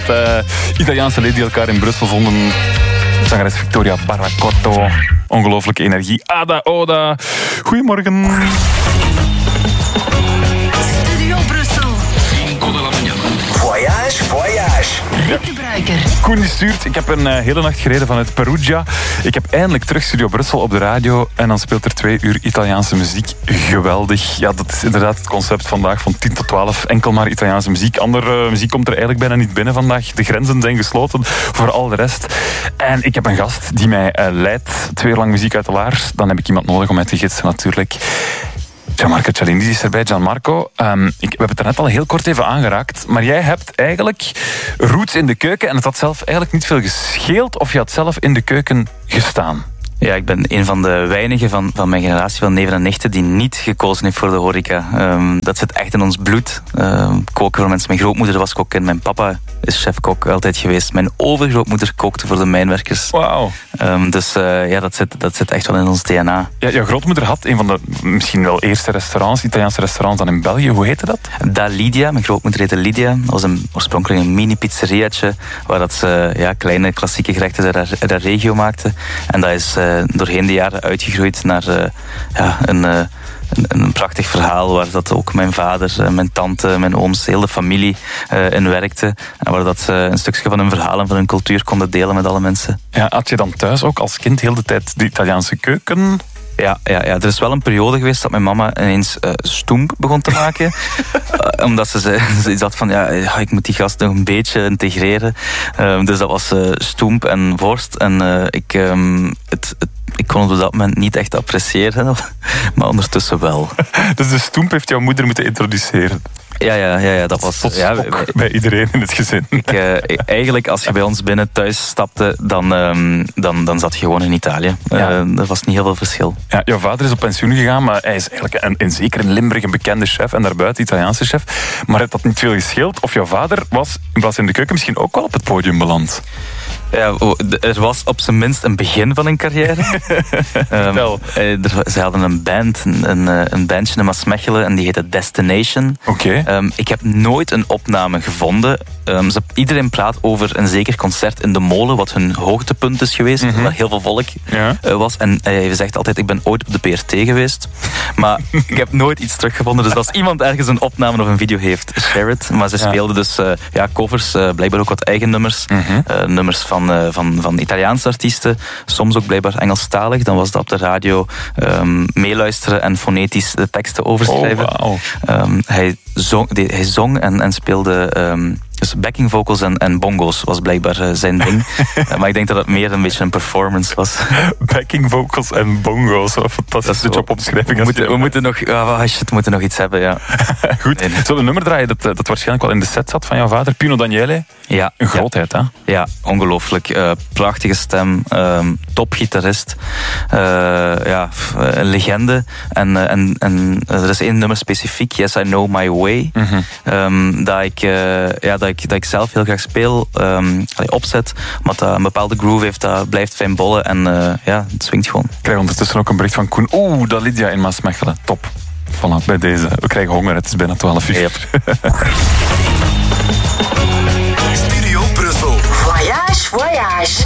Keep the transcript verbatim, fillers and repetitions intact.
Uh, Italiaanse leden die elkaar in Brussel vonden. Zangeres Victoria Baracotto. Ongelooflijke energie. Ada Oda. Goedemorgen. Studio Brussel. Voyage, voyage. Rick de Bruiker. Koen die stuurt, ik heb een uh, hele nacht gereden vanuit Perugia. Ik heb eindelijk terug Studio Brussel op de radio. En dan speelt er twee uur Italiaanse muziek. Geweldig. Ja, dat is inderdaad het concept vandaag van tien tot twaalf. Enkel maar Italiaanse muziek. Andere uh, muziek komt er eigenlijk bijna niet binnen vandaag. De grenzen zijn gesloten voor al de rest. En ik heb een gast die mij uh, leidt. Twee uur lang muziek uit de laars. Dan heb ik iemand nodig om mij te gidsen natuurlijk. Gianmarco Cialindi is erbij. Gianmarco, um, ik, we hebben het er net al heel kort even aangeraakt, maar jij hebt eigenlijk roots in de keuken en het had zelf eigenlijk niet veel gescheeld of je had zelf in de keuken gestaan. Ja, ik ben een van de weinigen van, van mijn generatie van neven en nichten die niet gekozen heeft voor de horeca. Um, dat zit echt in ons bloed. Um, koken voor mensen. Mijn grootmoeder was kok en mijn papa is chef-kok altijd geweest. Mijn overgrootmoeder kookte voor de mijnwerkers. Wauw. Um, dus uh, ja, dat zit, dat zit echt wel in ons D N A. Ja, jouw grootmoeder had een van de misschien wel eerste restaurants, Italiaanse restaurants dan in België. Hoe heette dat? Da Lidia. Mijn grootmoeder heette Lidia. Dat was een, oorspronkelijk een mini-pizzeriaatje waar dat ze ja, kleine klassieke gerechten uit haar, uit haar regio maakte. En dat is uh, doorheen de jaren uitgegroeid naar uh, ja, een... Uh, Een, een prachtig verhaal waar dat ook mijn vader, mijn tante, mijn ooms, heel de familie uh, in werkte. En waar dat ze een stukje van hun verhaal en van hun cultuur konden delen met alle mensen. Ja, had je dan thuis ook als kind heel de tijd de Italiaanse keuken? Ja, ja, ja, er is wel een periode geweest dat mijn mama ineens uh, stoemp begon te maken. uh, omdat ze zei, ze zat van, ja, ik moet die gast nog een beetje integreren. Uh, dus dat was uh, stoemp en worst. En uh, ik, um, het, het, ik kon het op dat moment niet echt appreciëren. Maar ondertussen wel. Dus de stoemp heeft jouw moeder moeten introduceren? Ja, ja, ja, ja, dat was... Tot ja, bij, bij iedereen in het gezin. Ik, uh, eigenlijk, als je bij ons binnen thuis stapte, dan, um, dan, dan zat je gewoon in Italië. Ja. Uh, er was niet heel veel verschil. Ja, jouw vader is op pensioen gegaan, maar hij is eigenlijk een, in, zeker in Limburg een bekende chef en daarbuiten Italiaanse chef. Maar het had niet veel gescheeld. Of jouw vader was in plaats in de keuken misschien ook wel op het podium beland. Ja, er was op zijn minst een begin van een carrière. um, er, ze hadden een band, een, een bandje in Maasmechelen en die heette Destination. Okay. Um, ik heb nooit een opname gevonden. Um, ze, iedereen praat over een zeker concert in de Molen, wat hun hoogtepunt is geweest, mm-hmm. waar heel veel volk ja. uh, was. En hij uh, zegt altijd, ik ben ooit op de P R T geweest, maar ik heb nooit iets teruggevonden. Dus als iemand ergens een opname of een video heeft, share it. Maar ze ja. speelden dus uh, ja, covers, uh, blijkbaar ook wat eigen nummers, mm-hmm. uh, nummers van Van, van, van Italiaanse artiesten, soms ook blijkbaar Engelstalig. Dan was dat op de radio um, meeluisteren en fonetisch de teksten overschrijven. Oh, wow. um, hij, zong, die, hij zong en, en speelde... Um, Dus backing vocals en, en bongo's was blijkbaar uh, zijn ding. uh, maar ik denk dat het meer een beetje een performance was. Backing vocals en bongo's. Wat een fantastische jobomschrijving. We, moeten, we, moeten nog, uh, shit, we moeten nog iets hebben, ja. Goed. Nee, nee. Zullen we een nummer draaien dat, dat waarschijnlijk wel in de set zat van jouw vader? Pino Daniele. Ja. Een grootheid, ja. hè? Ja, ongelooflijk. Uh, prachtige stem. Um, topgitarist. Uh, ja, een legende. En, uh, en, en er is één nummer specifiek, Yes, I Know My Way. Mm-hmm. Um, dat ik... Uh, ja, dat ik, dat ik zelf heel graag speel, um, allee, opzet, maar dat een bepaalde groove heeft, dat blijft fijn bollen en uh, ja, het swingt gewoon. Ik krijg ondertussen ook een bericht van Koen. Oeh, da Lidia in Maasmechelen. Top. Voilà, bij deze. We krijgen honger, het is bijna twaalf uur. Yep. Studio Brussel. Voyage, voyage.